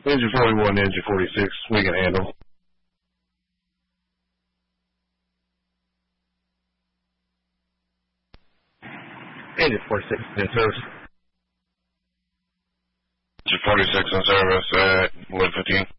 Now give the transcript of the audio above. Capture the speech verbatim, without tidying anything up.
Engine forty-one, engine forty-six, we can handle. Engine forty-six in service. Engine forty-six in service at one fifteen.